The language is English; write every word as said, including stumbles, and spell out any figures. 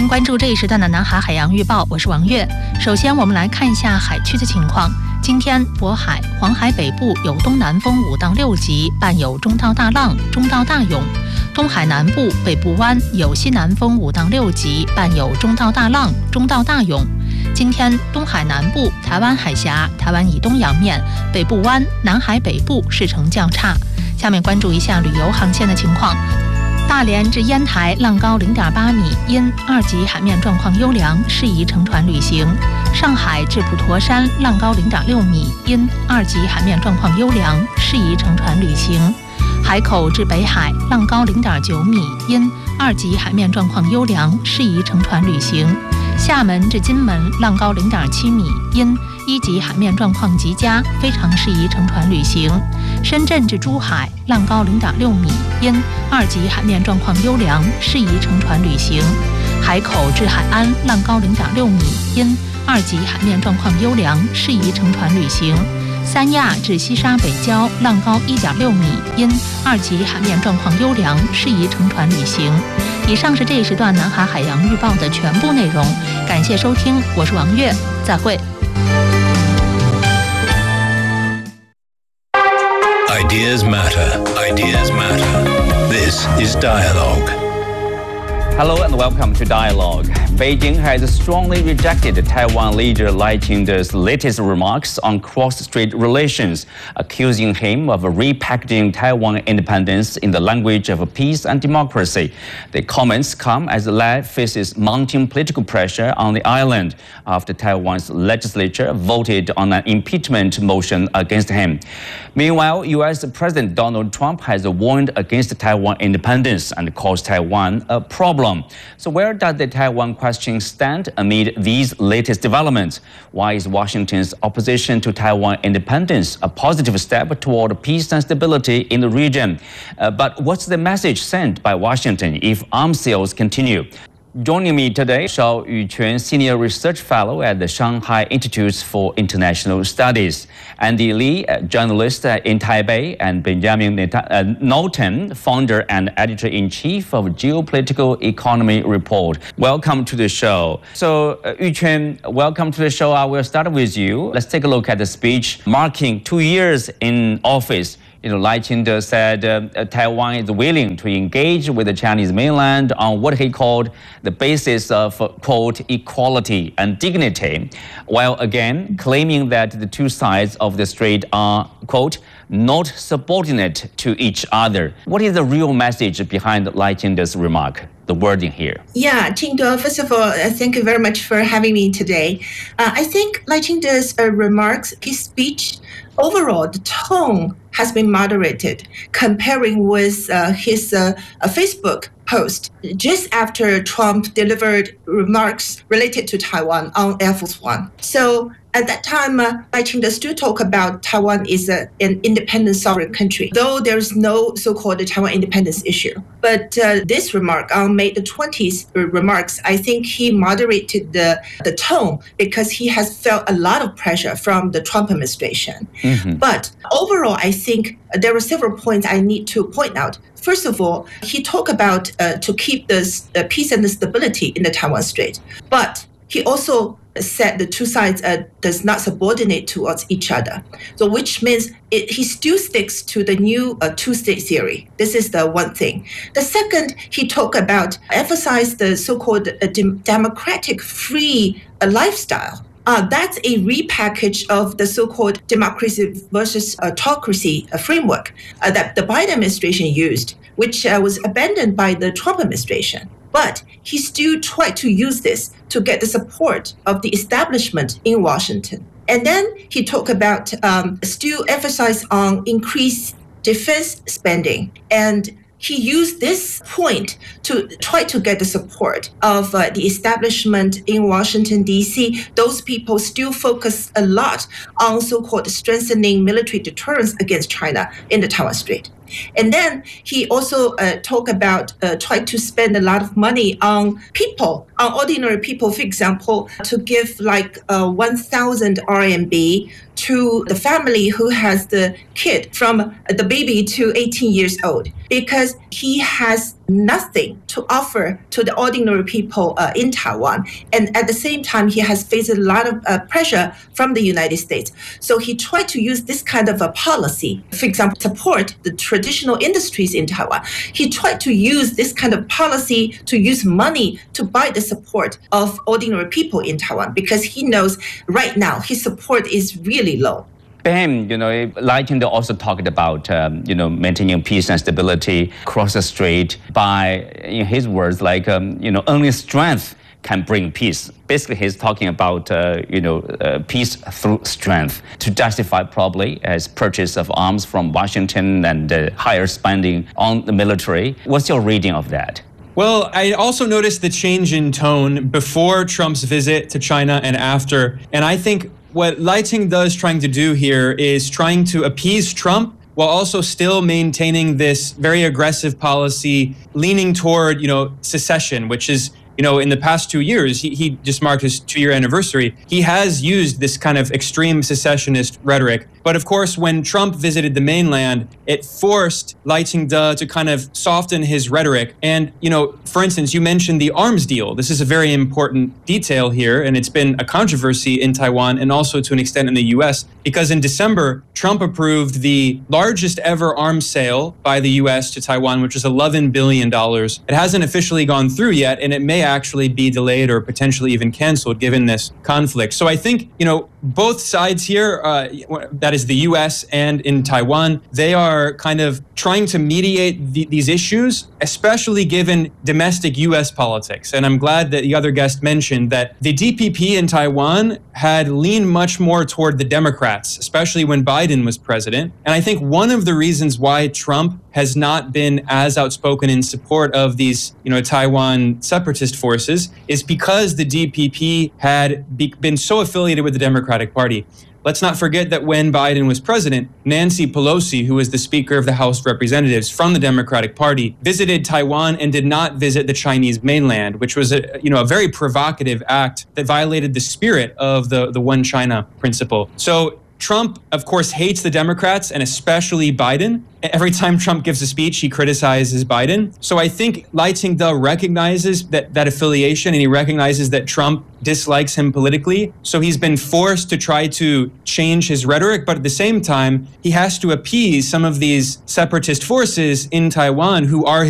关注这一时段的南海海洋预报，我是王悦。首先，我们来看一下海区的情况。今天，渤海、黄海北部有东南风五到六级，伴有中到大浪、中到大涌；东海南部、北部湾有西南风五到六级，伴有中到大浪、中到大涌。今天，东海南部、台湾海峡、台湾以东洋面、北部湾、南海北部视程较差。下面关注一下旅游航线的情况。大连至烟台浪高零点八米，因二级海面状况优良，适宜乘船旅行。上海至普陀山浪高零点六米，因二级海面状况优良，适宜乘船旅行。海口至北海浪高零点九米，因二级海面状况优良，适宜乘船旅行。厦门至金门浪高零点七米，因一级海面状况极佳，非常适宜乘船旅行。深圳至珠海浪高零点六米，因二级海面状况优良，适宜乘船旅行。海口至海安浪高零点六米，因二级海面状况优良，适宜乘船旅行。三亚至西沙北礁浪高一点六米，因二级海面状况优良，适宜乘船旅行。以上是这一时段南海海洋预报的全部内容，感谢收听，我是王悦，再会。 Ideas matter. Ideas matter. This is Dialogue. Hello and welcome to Dialogue. Beijing has strongly rejected Taiwan leader Lai Ching-te's latest remarks on cross-strait relations, accusing him of repackaging Taiwan independence in the language of peace and democracy. The comments come as Lai faces mounting political pressure on the island after Taiwan's legislature voted on an impeachment motion against him. Meanwhile, U S President Donald Trump has warned against Taiwan independence and calls Taiwan a problem. So where does the Taiwan question stand amid these latest developments? Why is Washington's opposition to Taiwan independence a positive step toward peace and stability in the region? Uh, but what's the message sent by Washington if arms sales continue? Joining me today, Shao Yuquan, Senior Research Fellow at the Shanghai Institute for International Studies, Andy Lee, journalist in Taipei, and Benjamin Knowlton, founder and editor-in-chief of Geopolitical Economy Report. Welcome to the show. So, uh, Yuquan, welcome to the show. I will start with you. Let's take a look at the speech marking two years in office. You know, Lai Ching-te said uh, Taiwan is willing to engage with the Chinese mainland on what he called the basis of, uh, quote, equality and dignity, while again claiming that the two sides of the strait are, quote, not subordinate to each other. What is the real message behind Lai Ching-te's remark? The wording here. Yeah, Ching-te, first of all, uh, thank you very much for having me today. Uh, I think Lai Ching-te's uh, remarks, his speech, overall, the tone has been moderated comparing with uh, his uh, uh, Facebook post just after Trump delivered remarks related to Taiwan on Air Force One. So at that time, uh, Lai Ching-te still talk about Taiwan is a, an independent sovereign country, though there is no so-called Taiwan independence issue. But uh, this remark on May the twentieth remarks, I think he moderated the, the tone because he has felt a lot of pressure from the Trump administration. Mm-hmm. But overall, I think there are several points I need to point out. First of all, he talked about uh, to keep the uh, peace and the stability in the Taiwan Strait. But he also said the two sides uh, does not subordinate towards each other. So which means it, he still sticks to the new uh, two-state theory. This is the one thing. The second, he talked about, emphasized the so-called uh, de- democratic free uh, lifestyle. Uh, that's a repackage of the so-called democracy versus autocracy uh, framework uh, that the Biden administration used, which uh, was abandoned by the Trump administration. But he still tried to use this to get the support of the establishment in Washington. And then he talked about um, still emphasize on increased defense spending. And he used this point to try to get the support of uh, the establishment in Washington, D C. Those people still focus a lot on so-called strengthening military deterrence against China in the Taiwan Strait. And then he also uh, talked about uh, trying to spend a lot of money on people, on ordinary people, for example, to give like uh, one thousand R M B to the family who has the kid from the baby to eighteen years old, because he has nothing to offer to the ordinary people uh, in Taiwan. And at the same time, he has faced a lot of uh, pressure from the United States. So he tried to use this kind of a policy, for example, support the traditional industries in Taiwan. He tried to use this kind of policy to use money to buy the support of ordinary people in Taiwan, because he knows right now his support is really low. Ben, you know, Lai Ching-te also talked about, um, you know, maintaining peace and stability across the strait by, in his words, like, um, you know, only strength can bring peace. Basically, he's talking about, uh, you know, uh, peace through strength to justify probably as purchase of arms from Washington and uh, higher spending on the military. What's your reading of that? Well, I also noticed the change in tone before Trump's visit to China and after. And I think what Lai Ching-te is trying to do here is trying to appease Trump while also still maintaining this very aggressive policy leaning toward, you know, secession, which is, you know, in the past two years, he, he just marked his two-year anniversary. He has used this kind of extreme secessionist rhetoric. But of course, when Trump visited the mainland, it forced Lai Ching-te to kind of soften his rhetoric. And, you know, for instance, you mentioned the arms deal. This is a very important detail here, and it's been a controversy in Taiwan and also to an extent in the U S, because in December, Trump approved the largest ever arms sale by the U S to Taiwan, which was eleven billion dollars. It hasn't officially gone through yet, and it may actually be delayed or potentially even canceled given this conflict. So I think, you know, both sides here, uh, that is the U S and in Taiwan, they are kind of trying to mediate the, these issues, especially given domestic U S politics. And I'm glad that the other guest mentioned that the D P P in Taiwan had leaned much more toward the Democrats, especially when Biden was president. And I think one of the reasons why Trump has not been as outspoken in support of these, you know, Taiwan separatist forces is because the D P P had be- been so affiliated with the Democratic Party. Let's not forget that when Biden was president, Nancy Pelosi, who was the Speaker of the House of Representatives from the Democratic Party, visited Taiwan and did not visit the Chinese mainland, which was a, you know, a very provocative act that violated the spirit of the, the One China principle. So Trump, of course, hates the Democrats and especially Biden. Every time Trump gives a speech, he criticizes Biden. So I think Lai Ching-te recognizes that, that affiliation, and he recognizes that Trump dislikes him politically. So he's been forced to try to change his rhetoric, but at the same time, he has to appease some of these separatist forces in Taiwan who are